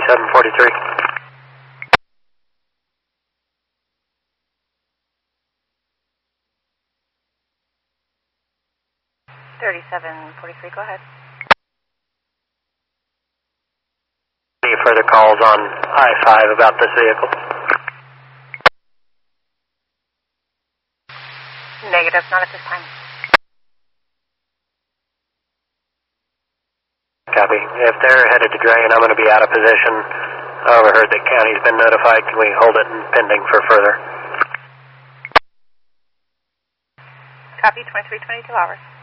3743. 3743, go ahead. Any further calls on I-5 about this vehicle? Negative, not at this time. Copy. If they're headed to Dragon, I'm going to be out of position. I overheard that county's been notified. Can we hold it pending for further? Copy, 2322 hours.